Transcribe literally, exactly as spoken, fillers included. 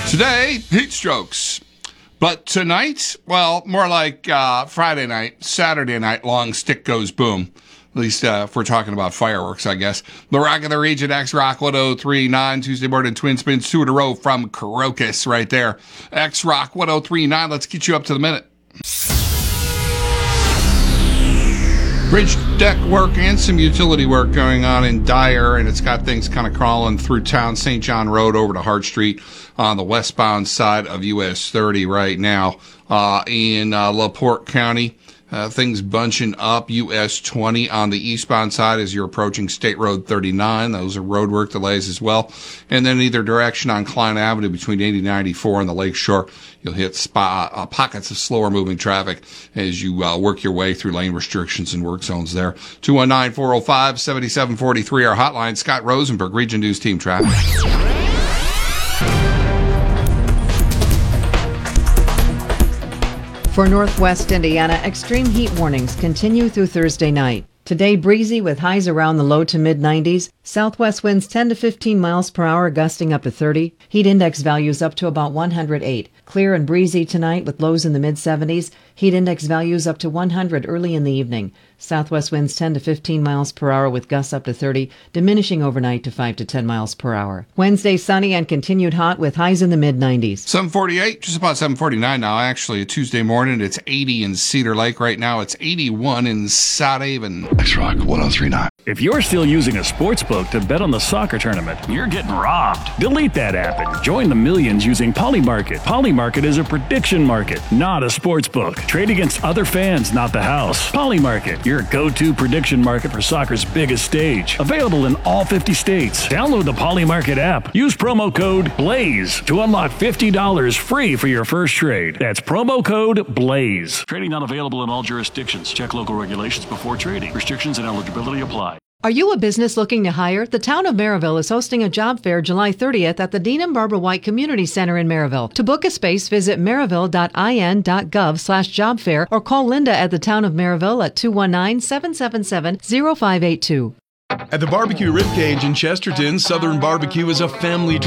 Today, heat strokes. But tonight, well, more like uh, Friday night, Saturday night, long stick goes boom. At least uh, if we're talking about fireworks, I guess. The Rock of the Region, X-Rock one oh three point nine, Tuesday morning twin spins, two in a row from Crocus right there. X-Rock one oh three point nine, let's get you up to the minute. Bridge deck work and some utility work going on in Dyer, and it's got things kind of crawling through town. Saint John Road over to Hart Street on the westbound side of U S thirty right now. Uh, in uh, LaPorte County, uh, things bunching up. U S twenty on the eastbound side as you're approaching State Road thirty-nine. Those are road work delays as well. And then either direction on Klein Avenue between eighty ninety-four and the Lake Shore, you'll hit spot, uh, pockets of slower moving traffic as you uh, work your way through lane restrictions and work zones there. two one nine, four oh five, seven seven four three, our hotline. Scott Rosenberg, Region News Team Traffic. For Northwest Indiana, extreme heat warnings continue through Thursday night. Today, breezy with highs around the low to mid nineties. Southwest winds ten to fifteen miles per hour, gusting up to thirty. Heat index values up to about one hundred eight. Clear and breezy tonight with lows in the mid seventies. Heat index values up to one hundred early in the evening. Southwest winds ten to fifteen miles per hour with gusts up to thirty, diminishing overnight to five to ten miles per hour. Wednesday, sunny and continued hot with highs in the mid nineties. seven forty-eight, just about seven forty-nine now. Actually, a Tuesday morning, it's eighty in Cedar Lake right now. It's eighty-one in South Haven. X-Rock one oh three point nine. If you're still using a sports book to bet on the soccer tournament, you're getting robbed. Delete that app and join the millions using Polymarket. Polymarket is a prediction market, not a sports book. Trade against other fans, not the house. Polymarket, your go-to prediction market for soccer's biggest stage. Available in all fifty states. Download the Polymarket app. Use promo code BLAZE to unlock fifty dollars free for your first trade. That's promo code BLAZE. Trading not available in all jurisdictions. Check local regulations before trading. Restrictions and eligibility apply. Are you a business looking to hire? The town of Maryville is hosting a job fair July thirtieth at the Dean and Barbara White Community Center in Maryville. To book a space, visit maryville dot I N dot gov slash job fair or call Linda at the town of Maryville at two one nine, seven seven seven, zero five eight two. At the Barbecue Ribcage in Chesterton, Southern Barbecue is a family